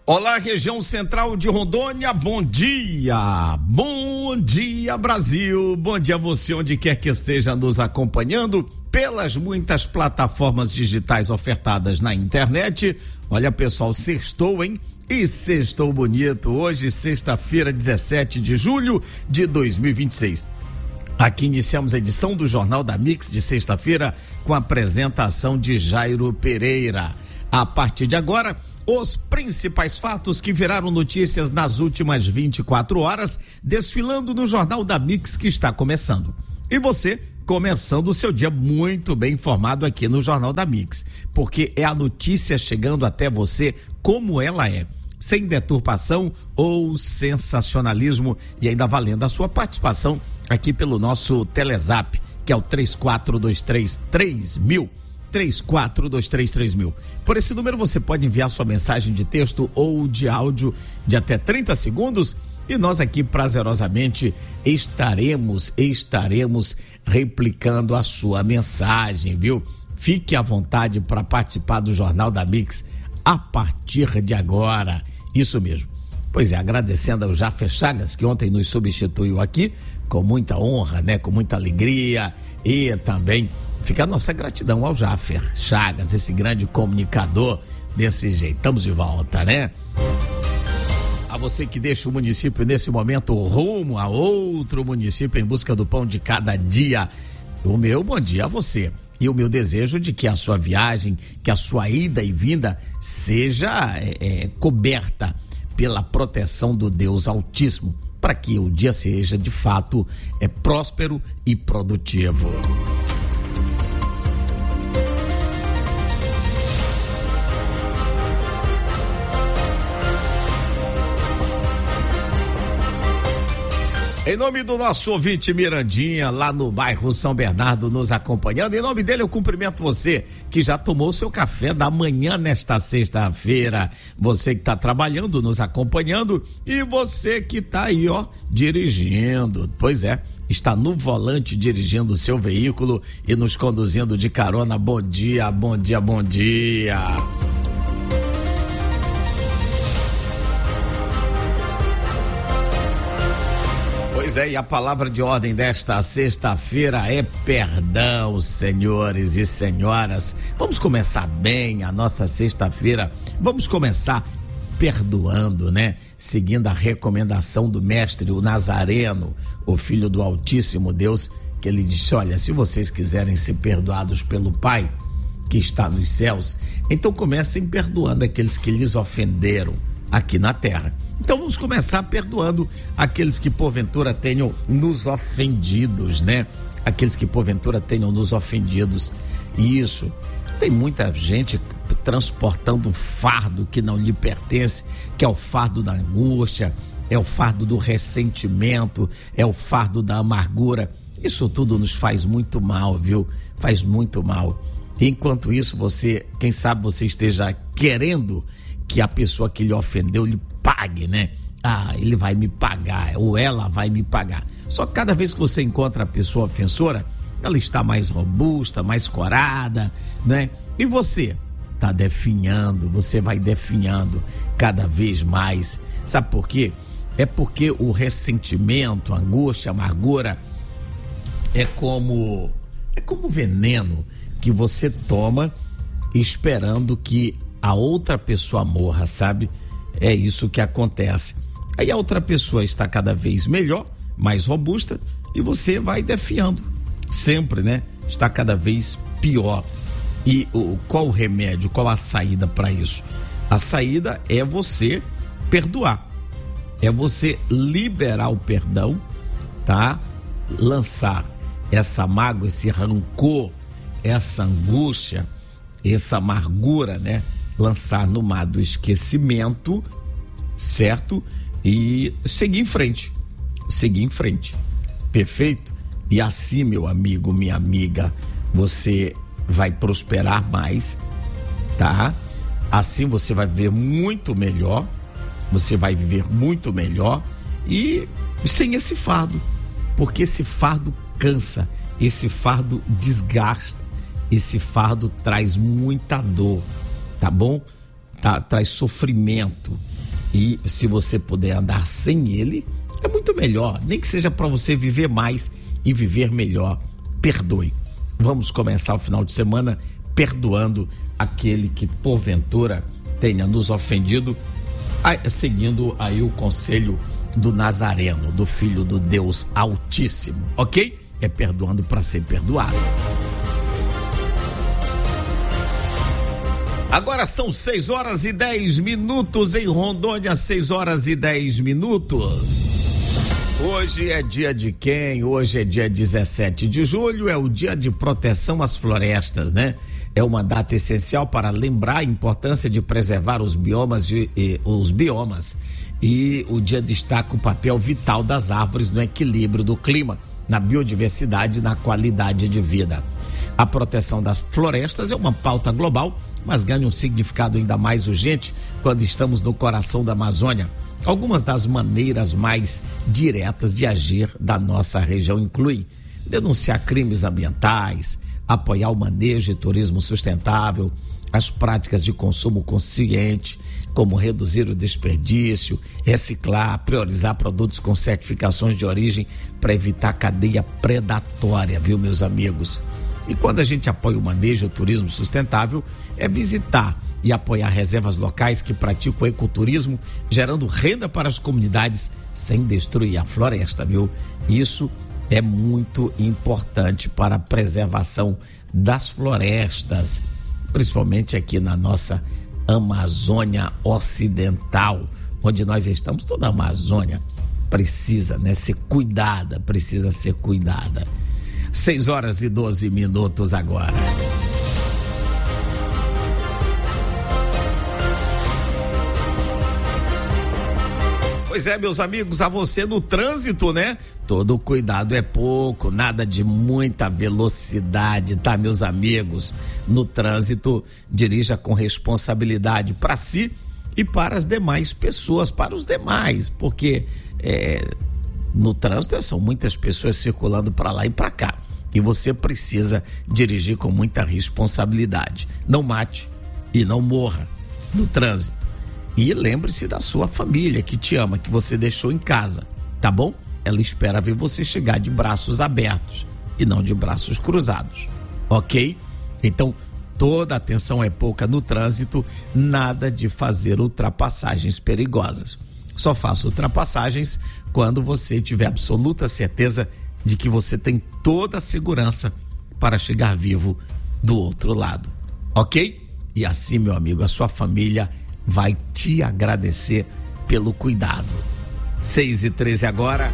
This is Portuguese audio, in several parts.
Olá, região central de Rondônia, bom dia! Bom dia, Brasil! Bom dia a você, onde quer que esteja nos acompanhando pelas muitas plataformas digitais ofertadas na internet. Olha, pessoal, sextou, hein? E sextou bonito, hoje, sexta-feira, 17 de julho de 2026. Aqui iniciamos a edição do Jornal da Mix de sexta-feira com a apresentação de Jairo Pereira. A partir de agora, os principais fatos que viraram notícias nas últimas 24 horas, desfilando no Jornal da Mix que está começando. E você, começando o seu dia muito bem informado aqui no Jornal da Mix, porque é a notícia chegando até você como ela é, sem deturpação ou sensacionalismo, e ainda valendo a sua participação aqui pelo nosso Telezap, que é o 34233000. 34233000. Por esse número você pode enviar sua mensagem de texto ou de áudio de até 30 segundos e nós aqui prazerosamente estaremos replicando a sua mensagem, viu? Fique à vontade para participar do Jornal da Mix a partir de agora. Isso mesmo. Pois é, agradecendo ao Jaffer Chagas, que ontem nos substituiu aqui com muita honra, né? Com muita alegria, e também fica a nossa gratidão ao Jaffer Chagas, esse grande comunicador desse jeito. Estamos de volta, né? A você que deixa o município nesse momento rumo a outro município em busca do pão de cada dia, o meu bom dia a você. E o meu desejo de que a sua viagem, que a sua ida e vinda seja coberta pela proteção do Deus Altíssimo, para que o dia seja de fato próspero e produtivo. Em nome do nosso ouvinte Mirandinha, lá no bairro São Bernardo, nos acompanhando, em nome dele eu cumprimento você que já tomou seu café da manhã nesta sexta-feira, você que está trabalhando, nos acompanhando, e você que está aí, ó, dirigindo, pois é, está no volante dirigindo o seu veículo e nos conduzindo de carona. Bom dia, bom dia, bom dia. Pois é, e a palavra de ordem desta sexta-feira é perdão, senhores e senhoras. Vamos começar bem a nossa sexta-feira, vamos começar perdoando, né? Seguindo a recomendação do mestre, o Nazareno, o filho do Altíssimo Deus, que ele disse: olha, se vocês quiserem ser perdoados pelo Pai que está nos céus, então comecem perdoando aqueles que lhes ofenderam aqui na terra. Então vamos começar perdoando aqueles que porventura tenham nos ofendidos, né? Aqueles que porventura tenham nos ofendidos. E isso, tem muita gente transportando um fardo que não lhe pertence, que é o fardo da angústia, é o fardo do ressentimento, é o fardo da amargura. Isso tudo nos faz muito mal, viu? Faz muito mal. Enquanto isso, você, quem sabe você esteja querendo que a pessoa que lhe ofendeu lhe pague, né? Ah, ele vai me pagar, ou ela vai me pagar. Só que cada vez que você encontra a pessoa ofensora, ela está mais robusta, mais corada, né? E você tá definhando, você vai definhando cada vez mais. Sabe por quê? É porque o ressentimento, a angústia, a amargura é como veneno que você toma esperando que a outra pessoa morra, sabe? É isso que acontece. Aí a outra pessoa está cada vez melhor, mais robusta, e você vai definhando. Sempre, né? Está cada vez pior. E qual o remédio, qual a saída para isso? A saída é você perdoar. É você liberar o perdão, tá? Lançar essa mágoa, esse rancor, essa angústia, essa amargura, né? Lançar no mar do esquecimento, certo? E seguir em frente, perfeito? E assim, meu amigo, minha amiga, você vai prosperar mais, tá? Assim você vai viver muito melhor, e sem esse fardo, porque esse fardo cansa, esse fardo desgasta, esse fardo traz muita dor, tá bom? Traz sofrimento. E se você puder andar sem ele, é muito melhor, nem que seja para você viver mais e viver melhor. Perdoe. Vamos começar o final de semana perdoando aquele que porventura tenha nos ofendido, seguindo aí o conselho do Nazareno, do Filho do Deus Altíssimo, ok? É perdoando para ser perdoado. Agora são 6h10 em Rondônia, 6h10. Hoje é dia de quem? Hoje é dia 17 de julho, é o dia de proteção às florestas, né? É uma data essencial para lembrar a importância de preservar os biomas e o dia destaca o papel vital das árvores no equilíbrio do clima, na biodiversidade e na qualidade de vida. A proteção das florestas é uma pauta global, mas ganha um significado ainda mais urgente quando estamos no coração da Amazônia. Algumas das maneiras mais diretas de agir da nossa região incluem denunciar crimes ambientais, apoiar o manejo e turismo sustentável, as práticas de consumo consciente, como reduzir o desperdício, reciclar, priorizar produtos com certificações de origem para evitar cadeia predatória, viu, meus amigos? E quando a gente apoia o manejo e o turismo sustentável, é visitar e apoiar reservas locais que praticam ecoturismo, gerando renda para as comunidades sem destruir a floresta, viu? Isso é muito importante para a preservação das florestas, principalmente aqui na nossa Amazônia Ocidental, onde nós estamos. Toda a Amazônia precisa, né, ser cuidada, 6h12 agora. Pois é, meus amigos, a você no trânsito, né? Todo cuidado é pouco, nada de muita velocidade, tá, meus amigos? No trânsito, dirija com responsabilidade para si e para as demais pessoas, para os demais, porque no trânsito são muitas pessoas circulando para lá e para cá. E você precisa dirigir com muita responsabilidade. Não mate e não morra no trânsito. E lembre-se da sua família que te ama, que você deixou em casa, tá bom? Ela espera ver você chegar de braços abertos e não de braços cruzados, ok? Então, toda atenção é pouca no trânsito, nada de fazer ultrapassagens perigosas. Só faça ultrapassagens quando você tiver absoluta certeza de que você tem toda a segurança para chegar vivo do outro lado, ok? E assim, meu amigo, a sua família vai te agradecer pelo cuidado. 6h13 agora.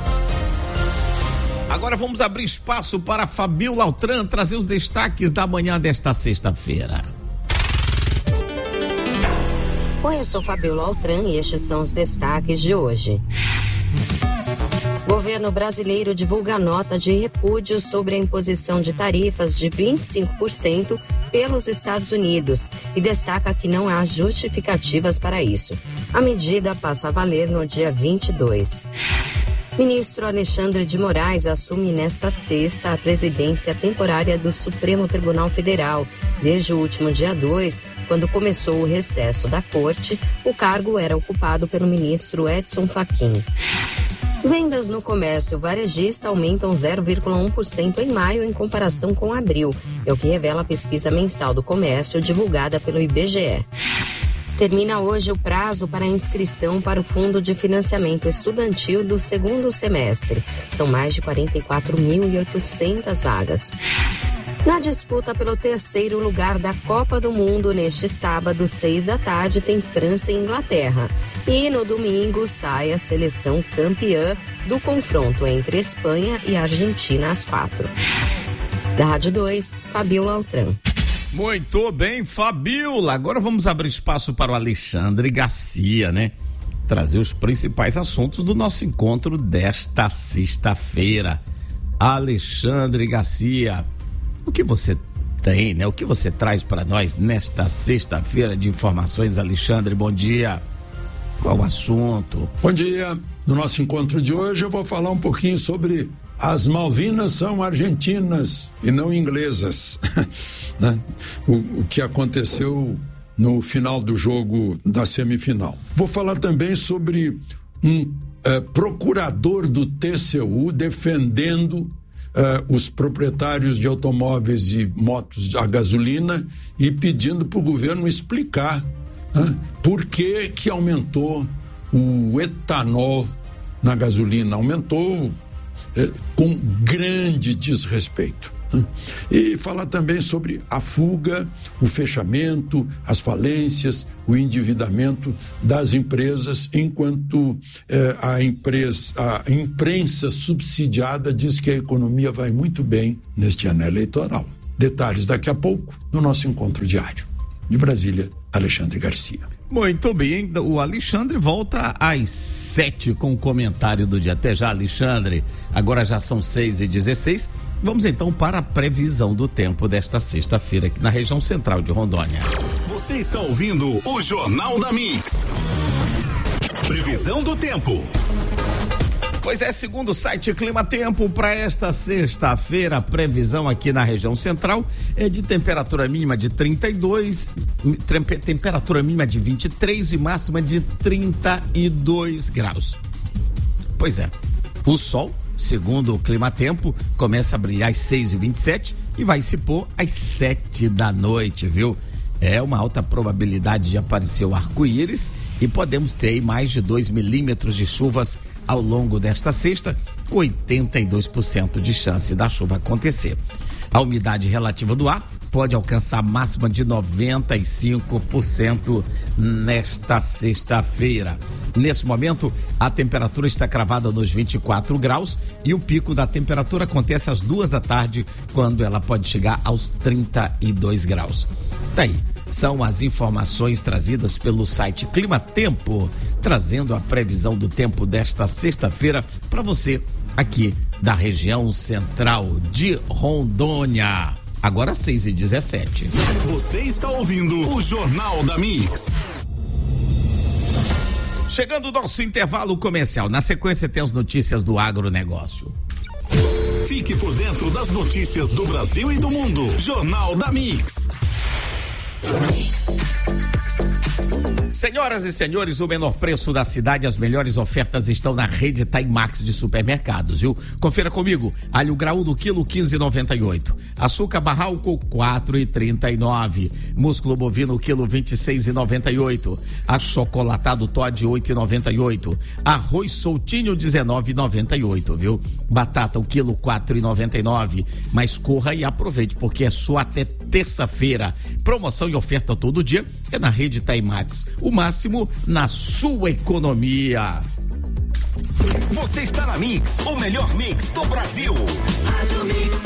Agora vamos abrir espaço para Fabiola Altran trazer os destaques da manhã desta sexta-feira. Oi, eu sou Fabiola Altran e estes são os destaques de hoje. Governo brasileiro divulga nota de repúdio sobre a imposição de tarifas de 25% pelos Estados Unidos e destaca que não há justificativas para isso. A medida passa a valer no dia 22. Ministro Alexandre de Moraes assume nesta sexta a presidência temporária do Supremo Tribunal Federal. Desde o último dia 2, quando começou o recesso da corte, o cargo era ocupado pelo ministro Edson Fachin. Vendas no comércio varejista aumentam 0,1% em maio em comparação com abril, é o que revela a pesquisa mensal do comércio divulgada pelo IBGE. Termina hoje o prazo para inscrição para o Fundo de Financiamento Estudantil do segundo semestre. São mais de 44.800 vagas. Na disputa pelo terceiro lugar da Copa do Mundo, neste sábado, 6h, tem França e Inglaterra. E no domingo sai a seleção campeã do confronto entre Espanha e Argentina às 4h. Da Rádio 2, Fabiola Altran. Muito bem, Fabiola. Agora vamos abrir espaço para o Alexandre Garcia, né? Trazer os principais assuntos do nosso encontro desta sexta-feira. Alexandre Garcia, o que você tem, né? O que você traz para nós nesta sexta-feira de informações, Alexandre? Bom dia. Qual o assunto? Bom dia. No nosso encontro de hoje eu vou falar um pouquinho sobre as Malvinas são argentinas e não inglesas. O que aconteceu no final do jogo da semifinal. Vou falar também sobre um procurador do TCU defendendo os proprietários de automóveis e motos a gasolina e pedindo para o governo explicar por que aumentou o etanol na gasolina. Aumentou com grande desrespeito. E falar também sobre a fuga, o fechamento, as falências, o endividamento das empresas, enquanto a imprensa subsidiada diz que a economia vai muito bem neste ano eleitoral. Detalhes daqui a pouco no nosso encontro diário. De Brasília, Alexandre Garcia. Muito bem, o Alexandre volta às 7 com o comentário do dia. Até já, Alexandre. Agora já são 6h16. Vamos então para a previsão do tempo desta sexta-feira aqui na região central de Rondônia. Você está ouvindo o Jornal da Mix. Previsão do tempo. Pois é, segundo o site Clima Tempo, para esta sexta-feira, a previsão aqui na região central é de temperatura mínima de 32, temperatura mínima de 23 e máxima de 32 graus. Pois é, o sol, segundo o Clima Tempo, começa a brilhar às 6h27 e vai se pôr às 7 da noite, viu? É uma alta probabilidade de aparecer o arco-íris e podemos ter aí mais de 2 milímetros de chuvas ao longo desta sexta, com 82% de chance da chuva acontecer. A umidade relativa do ar pode alcançar a máxima de 95% nesta sexta-feira. Nesse momento, a temperatura está cravada nos 24 graus e o pico da temperatura acontece às 2h, quando ela pode chegar aos 32 graus. Daí, são as informações trazidas pelo site Clima Tempo, trazendo a previsão do tempo desta sexta-feira para você aqui da região central de Rondônia. Agora 6h17. Você está ouvindo o Jornal da Mix. Chegando o nosso intervalo comercial. Na sequência tem as notícias do agronegócio. Fique por dentro das notícias do Brasil e do mundo. Jornal da Mix. Senhoras e senhores, o menor preço da cidade, as melhores ofertas estão na rede Timax de supermercados, viu? Confira comigo: alho graúdo quilo 15,98, açúcar Barralco 4,39, músculo bovino quilo 26,98, achocolatado Toddy 8,98, arroz soltinho 19,98, viu? Batata o quilo 4,99, mas corra e aproveite porque é só até terça-feira. Promoção e oferta todo dia é na rede Timax. O máximo na sua economia. Você está na Mix, o melhor mix do Brasil. Rádio Mix.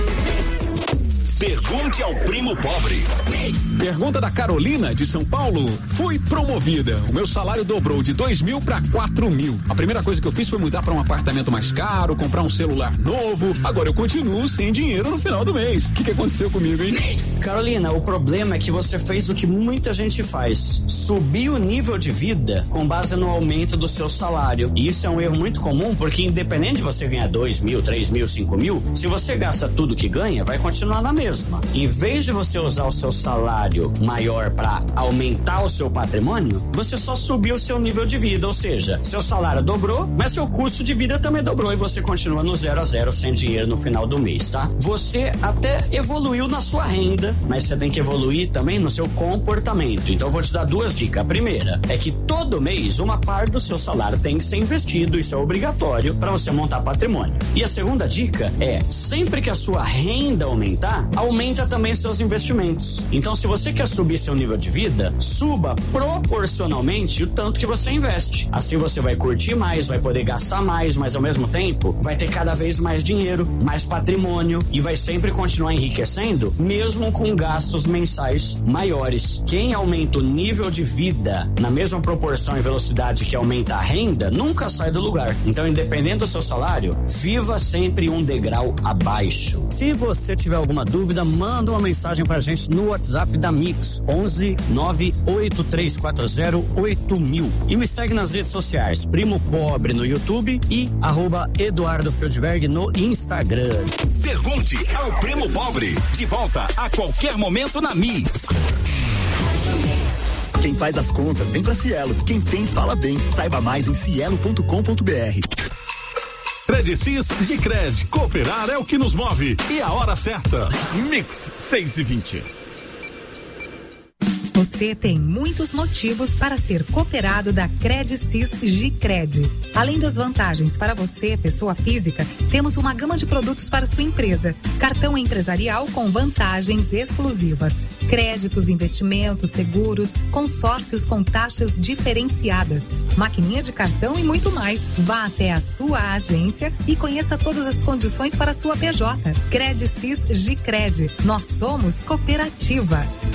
Pergunte ao primo pobre. Pergunta da Carolina de São Paulo. Fui promovida. O meu salário dobrou de 2.000 para 4.000. A primeira coisa que eu fiz foi mudar para um apartamento mais caro, comprar um celular novo. Agora eu continuo sem dinheiro no final do mês. O que aconteceu comigo, hein? Carolina, o problema é que você fez o que muita gente faz: subir o nível de vida com base no aumento do seu salário. E isso é um erro muito comum, porque independente de você ganhar 2.000, 3.000, 5.000, se você gasta tudo que ganha, vai continuar na mesma. Em vez de você usar o seu salário maior para aumentar o seu patrimônio, você só subiu o seu nível de vida, ou seja, seu salário dobrou, mas seu custo de vida também dobrou e você continua no 0 a 0 sem dinheiro no final do mês, tá? Você até evoluiu na sua renda, mas você tem que evoluir também no seu comportamento. Então eu vou te dar 2 dicas. A primeira é que todo mês uma parte do seu salário tem que ser investido, isso é obrigatório para você montar patrimônio. E a segunda dica é: sempre que a sua renda aumentar, aumenta também seus investimentos. Então, se você quer subir seu nível de vida, suba proporcionalmente o tanto que você investe. Assim você vai curtir mais, vai poder gastar mais, mas ao mesmo tempo vai ter cada vez mais dinheiro, mais patrimônio e vai sempre continuar enriquecendo, mesmo com gastos mensais maiores. Quem aumenta o nível de vida na mesma proporção e velocidade que aumenta a renda, nunca sai do lugar. Então, independente do seu salário, viva sempre um degrau abaixo. Se você tiver alguma dúvida, manda uma mensagem pra gente no WhatsApp da Mix, 11 98340 8000. E me segue nas redes sociais, Primo Pobre no YouTube e @Eduardo Feldberg no Instagram. Pergunte ao primo pobre. De volta a qualquer momento na Mix. Quem faz as contas vem pra Cielo. Quem tem, fala bem. Saiba mais em cielo.com.br. Credicis Gicred. Cooperar é o que nos move. E a hora certa. Mix 6:20. Você tem muitos motivos para ser cooperado da Credicis Gicred. Além das vantagens para você, pessoa física, temos uma gama de produtos para sua empresa. Cartão empresarial com vantagens exclusivas. Créditos, investimentos, seguros, consórcios com taxas diferenciadas, maquininha de cartão e muito mais. Vá até a sua agência e conheça todas as condições para a sua PJ. Credicis Gicred. Nós somos cooperativa.